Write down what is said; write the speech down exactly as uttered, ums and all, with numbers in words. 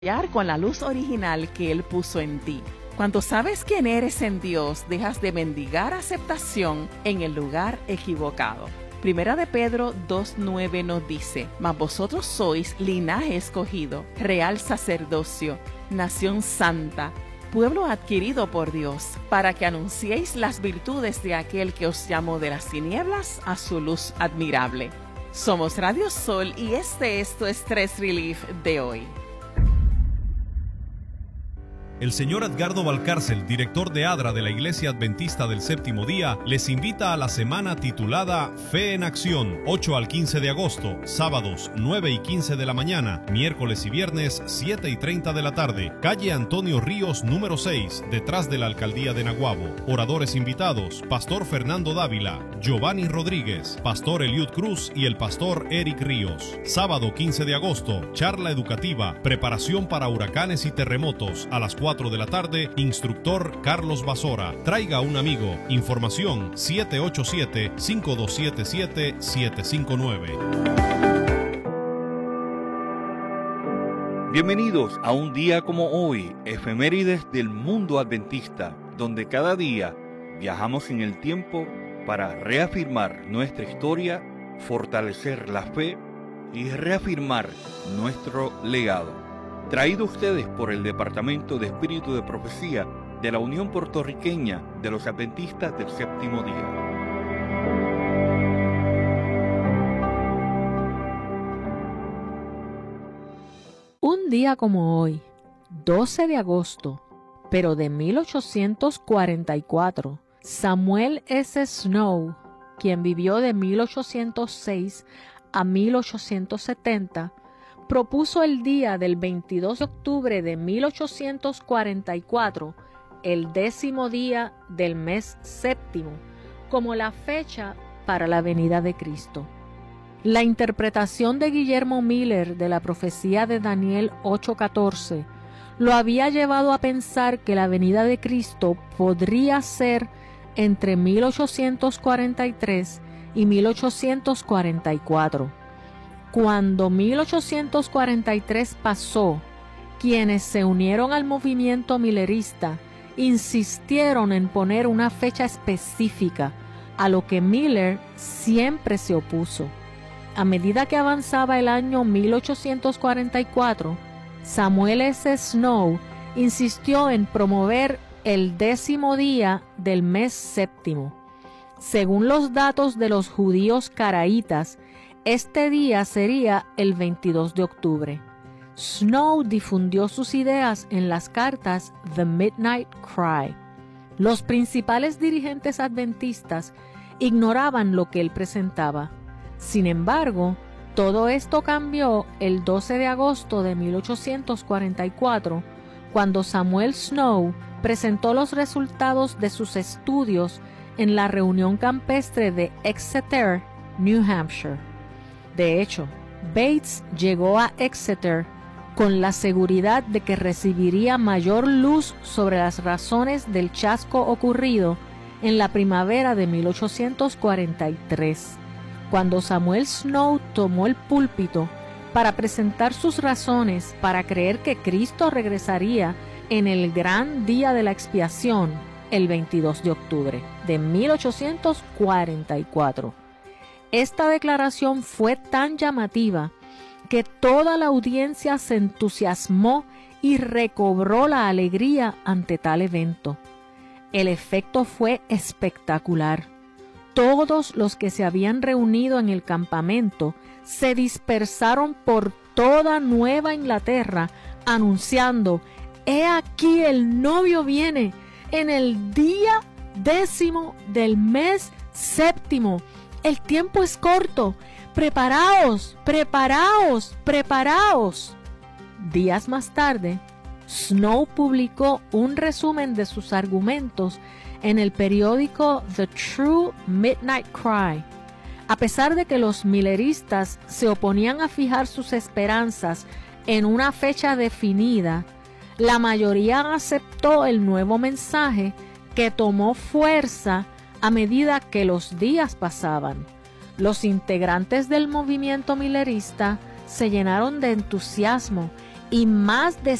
con la luz original que Él puso en ti. Cuando sabes quién eres en Dios, dejas de mendigar aceptación en el lugar equivocado. Primera de Pedro dos nueve nos dice: mas vosotros sois linaje escogido, real sacerdocio, nación santa, pueblo adquirido por Dios, para que anunciéis las virtudes de aquel que os llamó de las tinieblas a su luz admirable. Somos Radio Sol y este es tu Stress Relief de hoy. El señor Edgardo Valcárcel, director de ADRA de la Iglesia Adventista del Séptimo Día, les invita a la semana titulada Fe en Acción, ocho al quince de agosto, sábados nueve y quince de la mañana, miércoles y viernes siete y treinta de la tarde, calle Antonio Ríos número seis, detrás de la Alcaldía de Naguabo. Oradores invitados: Pastor Fernando Dávila, Giovanni Rodríguez, Pastor Eliud Cruz y el Pastor Eric Ríos. Sábado quince de agosto, charla educativa, preparación para huracanes y terremotos, a las cuatro de la tarde, instructor Carlos Basora. Traiga un amigo. Información siete ocho siete, cinco dos siete siete, siete cinco nueve. Bienvenidos a un día como hoy, efemérides del mundo adventista, donde cada día viajamos en el tiempo para reafirmar nuestra historia, fortalecer la fe y reafirmar nuestro legado. Traído a ustedes por el Departamento de Espíritu de Profecía de la Unión Puertorriqueña de los Adventistas del Séptimo Día. Un día como hoy, doce de agosto, pero de mil ochocientos cuarenta y cuatro, Samuel S. Snow, quien vivió de mil ochocientos seis a mil ochocientos setenta, propuso el día del veintidós de octubre de mil ochocientos cuarenta y cuatro, el décimo día del mes séptimo, como la fecha para la venida de Cristo. La interpretación de Guillermo Miller de la profecía de Daniel ocho catorce lo había llevado a pensar que la venida de Cristo podría ser entre mil ochocientos cuarenta y tres y mil ochocientos cuarenta y cuatro. Cuando mil ochocientos cuarenta y tres pasó, quienes se unieron al movimiento millerista insistieron en poner una fecha específica, a lo que Miller siempre se opuso. A medida que avanzaba el año mil ochocientos cuarenta y cuatro, Samuel S. Snow insistió en promover el décimo día del mes séptimo. Según los datos de los judíos caraítas, este día sería el veintidós de octubre. Snow difundió sus ideas en las cartas The Midnight Cry. Los principales dirigentes adventistas ignoraban lo que él presentaba. Sin embargo, todo esto cambió el doce de agosto de mil ochocientos cuarenta y cuatro, cuando Samuel Snow presentó los resultados de sus estudios en la reunión campestre de Exeter, New Hampshire. De hecho, Bates llegó a Exeter con la seguridad de que recibiría mayor luz sobre las razones del chasco ocurrido en la primavera de mil ochocientos cuarenta y tres, cuando Samuel Snow tomó el púlpito para presentar sus razones para creer que Cristo regresaría en el gran día de la expiación, el veintidós de octubre de mil ochocientos cuarenta y cuatro. Esta declaración fue tan llamativa que toda la audiencia se entusiasmó y recobró la alegría ante tal evento. El efecto fue espectacular. Todos los que se habían reunido en el campamento se dispersaron por toda Nueva Inglaterra anunciando: «He aquí el novio viene en el día décimo del mes séptimo. El tiempo es corto. Preparaos, preparaos, preparaos». Días más tarde, Snow publicó un resumen de sus argumentos en el periódico The True Midnight Cry. A pesar de que los milleristas se oponían a fijar sus esperanzas en una fecha definida, la mayoría aceptó el nuevo mensaje, que tomó fuerza a medida que los días pasaban. Los integrantes del movimiento millerista se llenaron de entusiasmo y más de